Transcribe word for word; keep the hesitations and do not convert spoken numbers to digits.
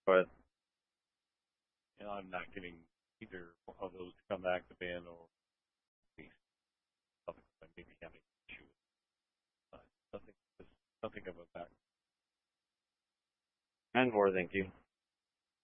But And I'm not getting either of those to come active in or something I maybe having an issue with. Uh, nothing, nothing of a back. and for thank you.